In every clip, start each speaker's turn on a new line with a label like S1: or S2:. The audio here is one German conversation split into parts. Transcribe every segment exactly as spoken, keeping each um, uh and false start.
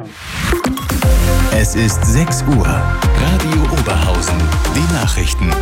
S1: Es ist sechs Uhr. Radio Oberhausen. Die Nachrichten.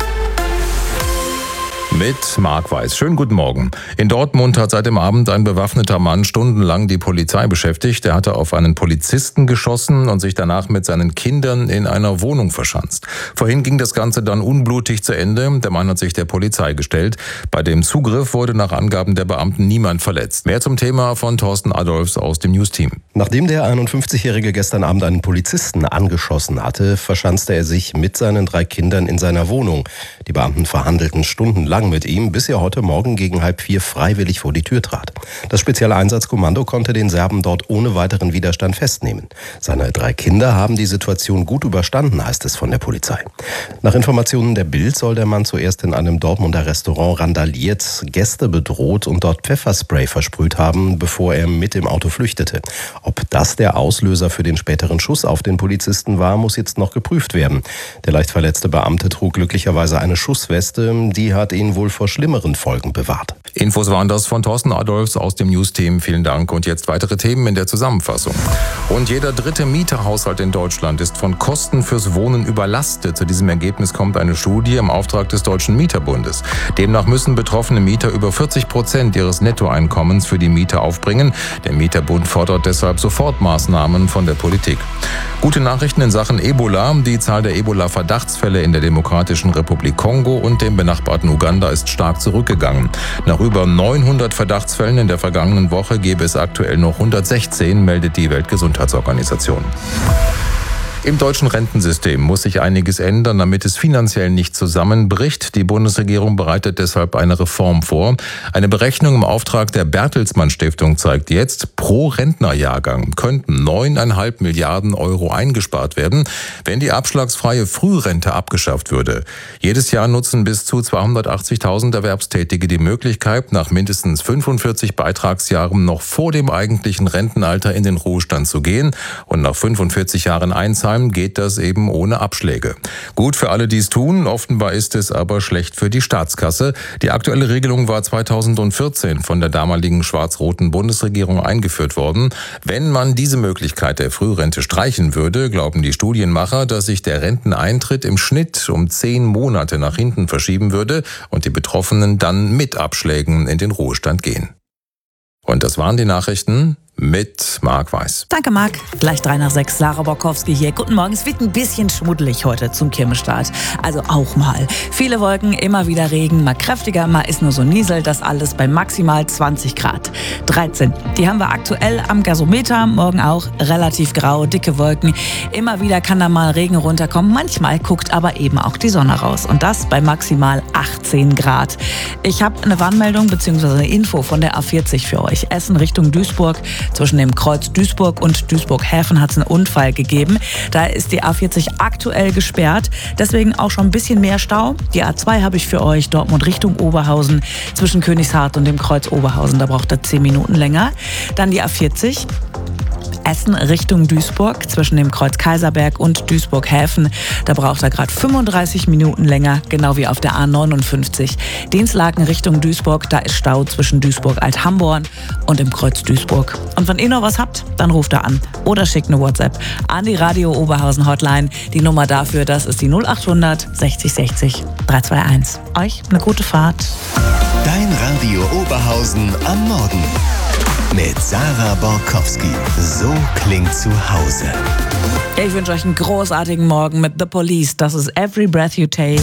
S2: Mit Marc Weiß. Schönen guten Morgen. In Dortmund hat seit dem Abend ein bewaffneter Mann stundenlang die Polizei beschäftigt. Er hatte auf einen Polizisten geschossen und sich danach mit seinen Kindern in einer Wohnung verschanzt. Vorhin ging das Ganze dann unblutig zu Ende. Der Mann hat sich der Polizei gestellt. Bei dem Zugriff wurde nach Angaben der Beamten niemand verletzt. Mehr zum Thema von Thorsten Adolfs aus dem News-Team.
S3: Nachdem der einundfünfzigjährige gestern Abend einen Polizisten angeschossen hatte, verschanzte er sich mit seinen drei Kindern in seiner Wohnung. Die Beamten verhandelten stundenlang mit ihm, bis er heute Morgen gegen halb vier freiwillig vor die Tür trat. Das spezielle Einsatzkommando konnte den Serben dort ohne weiteren Widerstand festnehmen. Seine drei Kinder haben die Situation gut überstanden, heißt es von der Polizei. Nach Informationen der Bild soll der Mann zuerst in einem Dortmunder Restaurant randaliert, Gäste bedroht und dort Pfefferspray versprüht haben, bevor er mit dem Auto flüchtete. Ob das der Auslöser für den späteren Schuss auf den Polizisten war, muss jetzt noch geprüft werden. Der leicht verletzte Beamte trug glücklicherweise eine Schussweste, die hat ihn wohl vor schlimmeren Folgen bewahrt.
S2: Infos waren das von Thorsten Adolfs aus dem News-Team. Vielen Dank. Und jetzt weitere Themen in der Zusammenfassung. Und jeder dritte Mieterhaushalt in Deutschland ist von Kosten fürs Wohnen überlastet. Zu diesem Ergebnis kommt eine Studie im Auftrag des Deutschen Mieterbundes. Demnach müssen betroffene Mieter über vierzig Prozent ihres Nettoeinkommens für die Miete aufbringen. Der Mieterbund fordert deshalb Sofortmaßnahmen von der Politik. Gute Nachrichten in Sachen Ebola. Die Zahl der Ebola-Verdachtsfälle in der Demokratischen Republik Kongo und dem benachbarten Uganda ist stark zurückgegangen. Nach über neunhundert Verdachtsfällen in der vergangenen Woche gäbe es aktuell noch hundertsechzehn, meldet die Weltgesundheitsorganisation. Im deutschen Rentensystem muss sich einiges ändern, damit es finanziell nicht zusammenbricht. Die Bundesregierung bereitet deshalb eine Reform vor. Eine Berechnung im Auftrag der Bertelsmann Stiftung zeigt jetzt, pro Rentnerjahrgang könnten neuneinhalb Milliarden Euro eingespart werden, wenn die abschlagsfreie Frührente abgeschafft würde. Jedes Jahr nutzen bis zu zweihundertachtzigtausend Erwerbstätige die Möglichkeit, nach mindestens fünfundvierzig Beitragsjahren noch vor dem eigentlichen Rentenalter in den Ruhestand zu gehen und nach fünfundvierzig Jahren einzahlen, geht das eben ohne Abschläge. Gut für alle, die es tun, offenbar ist es aber schlecht für die Staatskasse. Die aktuelle Regelung war zweitausendvierzehn von der damaligen schwarz-roten Bundesregierung eingeführt worden. Wenn man diese Möglichkeit der Frührente streichen würde, glauben die Studienmacher, dass sich der Renteneintritt im Schnitt um zehn Monate nach hinten verschieben würde und die Betroffenen dann mit Abschlägen in den Ruhestand gehen. Und das waren die Nachrichten mit Marc Weiß.
S4: Danke, Marc. Gleich drei nach sechs. Sarah Borkowski hier. Guten Morgen. Es wird ein bisschen schmuddelig heute zum Kirmesstart. Also auch mal. Viele Wolken, immer wieder Regen. Mal kräftiger, mal ist nur so Niesel. Das alles bei maximal zwanzig Grad. dreizehn. Die haben wir aktuell am Gasometer. Morgen auch relativ grau, dicke Wolken. Immer wieder kann da mal Regen runterkommen. Manchmal guckt aber eben auch die Sonne raus. Und das bei maximal achtzehn Grad. Ich habe eine Warnmeldung bzw. eine Info von der A vierzig für euch. Essen Richtung Duisburg. Zwischen dem Kreuz Duisburg und Duisburg-Häfen hat es einen Unfall gegeben. Da ist die A vierzig aktuell gesperrt. Deswegen auch schon ein bisschen mehr Stau. Die A zwei habe ich für euch. Dortmund Richtung Oberhausen. Zwischen Königshardt und dem Kreuz Oberhausen. Da braucht er zehn Minuten länger. Dann die A vierzig. Essen Richtung Duisburg, zwischen dem Kreuz Kaiserberg und Duisburg-Häfen. Da braucht er gerade fünfunddreißig Minuten länger, genau wie auf der A neunundfünfzig. Dienstlaken Richtung Duisburg, da ist Stau zwischen Duisburg-Alt-Hamborn und dem Kreuz Duisburg. Und wenn ihr noch was habt, dann ruft er an oder schickt eine WhatsApp an die Radio Oberhausen Hotline. Die Nummer dafür, das ist die null achthundert sechzig sechzig dreihunderteinundzwanzig. Euch eine gute Fahrt.
S1: Dein Radio Oberhausen am Morgen. Mit Sarah Borkowski. So klingt zu Hause.
S4: Ich wünsche euch einen großartigen Morgen mit The Police. Das ist Every Breath You Take.